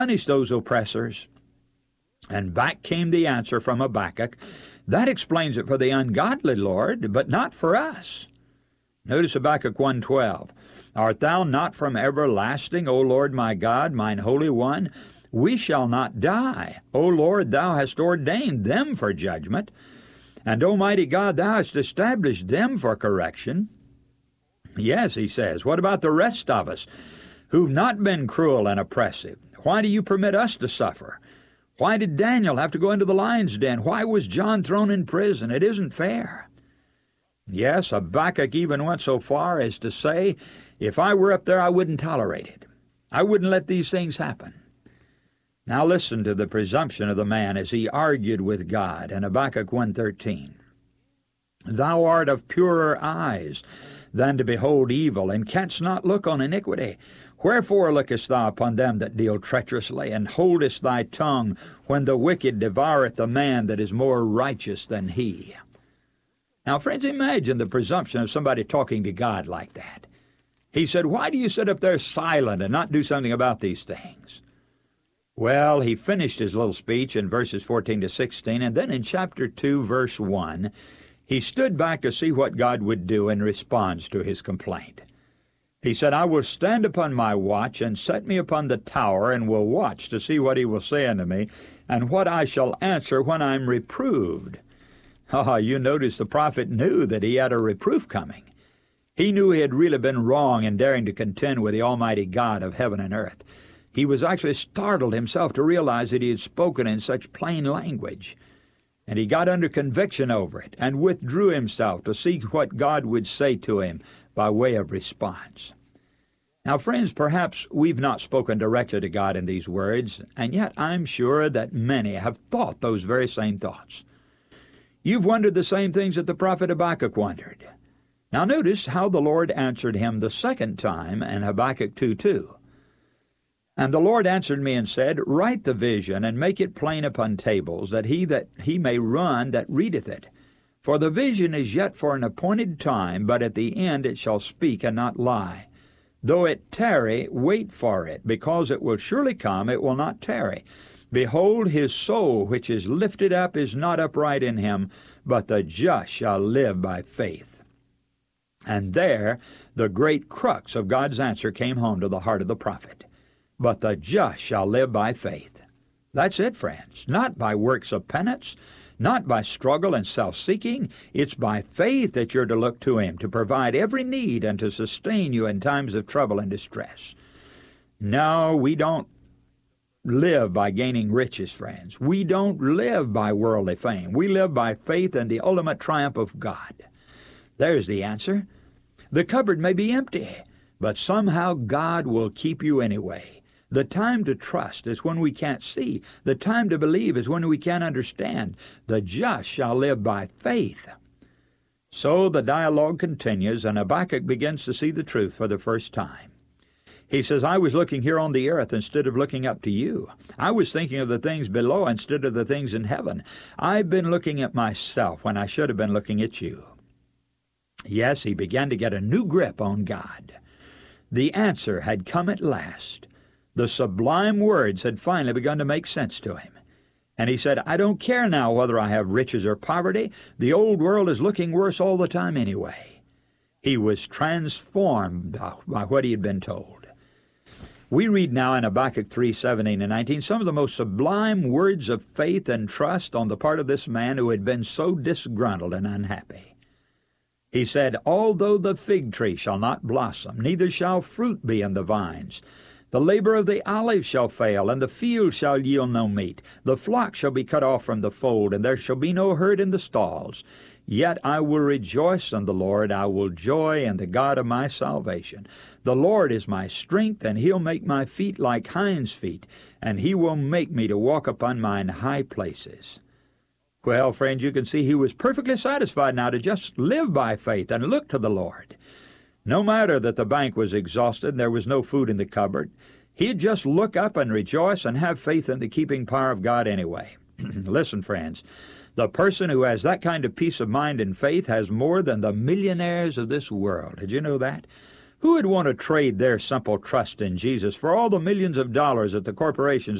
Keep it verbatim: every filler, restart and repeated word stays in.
punish those oppressors. And back came the answer from Habakkuk. That explains it for the ungodly, Lord, but not for us. Notice Habakkuk one twelve. Art thou not from everlasting, O Lord my God, mine Holy One? We shall not die. O Lord, thou hast ordained them for judgment. And, Almighty God, thou hast established them for correction. Yes, he says, what about the rest of us who've not been cruel and oppressive? Why do you permit us to suffer? Why did Daniel have to go into the lion's den? Why was John thrown in prison? It isn't fair. Yes, Habakkuk even went so far as to say, if I were up there, I wouldn't tolerate it. I wouldn't let these things happen. Now listen to the presumption of the man as he argued with God in Habakkuk one thirteen. Thou art of purer eyes than to behold evil, and canst not look on iniquity. Wherefore lookest thou upon them that deal treacherously, and holdest thy tongue when the wicked devoureth the man that is more righteous than he? Now, friends, imagine the presumption of somebody talking to God like that. He said, why do you sit up there silent and not do something about these things? Well, he finished his little speech in verses fourteen to sixteen, and then in chapter two, verse one, he stood back to see what God would do in response to his complaint. He said, I will stand upon my watch, and set me upon the tower, and will watch to see what he will say unto me, and what I shall answer when I am reproved. Ah, you notice the prophet knew that he had a reproof coming. He knew he had really been wrong in daring to contend with the Almighty God of heaven and earth. He was actually startled himself to realize that he had spoken in such plain language. And he got under conviction over it and withdrew himself to see what God would say to him by way of response. Now, friends, perhaps we've not spoken directly to God in these words, and yet I'm sure that many have thought those very same thoughts. You've wondered the same things that the prophet Habakkuk wondered. Now notice how the Lord answered him the second time in Habakkuk two two. And the Lord answered me and said, Write the vision, and make it plain upon tables, that he that he may run that readeth it. For the vision is yet for an appointed time, but at the end it shall speak and not lie. Though it tarry, wait for it, because it will surely come, it will not tarry. Behold, his soul which is lifted up is not upright in him, but the just shall live by faith. And there the great crux of God's answer came home to the heart of the prophet. But the just shall live by faith. That's it, friends. Not by works of penance, not by struggle and self-seeking. It's by faith that you're to look to him to provide every need and to sustain you in times of trouble and distress. No, we don't live by gaining riches, friends. We don't live by worldly fame. We live by faith and the ultimate triumph of God. There's the answer. The cupboard may be empty, but somehow God will keep you anyway. The time to trust is when we can't see. The time to believe is when we can't understand. The just shall live by faith. So the dialogue continues, and Habakkuk begins to see the truth for the first time. He says, I was looking here on the earth instead of looking up to you. I was thinking of the things below instead of the things in heaven. I've been looking at myself when I should have been looking at you. Yes, he began to get a new grip on God. The answer had come at last. The sublime words had finally begun to make sense to him. And he said, I don't care now whether I have riches or poverty. The old world is looking worse all the time anyway. He was transformed by what he had been told. We read now in Habakkuk three seventeen and nineteen some of the most sublime words of faith and trust on the part of this man who had been so disgruntled and unhappy. He said, Although the fig tree shall not blossom, neither shall fruit be in the vines, the labor of the olive shall fail, and the field shall yield no meat. The flock shall be cut off from the fold, and there shall be no herd in the stalls. Yet I will rejoice in the Lord, I will joy in the God of my salvation. The Lord is my strength, and he'll make my feet like hinds' feet, and he will make me to walk upon mine high places. Well, friends, you can see he was perfectly satisfied now to just live by faith and look to the Lord. No matter that the bank was exhausted and there was no food in the cupboard, he'd just look up and rejoice and have faith in the keeping power of God anyway. Listen, friends, the person who has that kind of peace of mind and faith has more than the millionaires of this world. Did you know that? Who would want to trade their simple trust in Jesus for all the millions of dollars that the corporations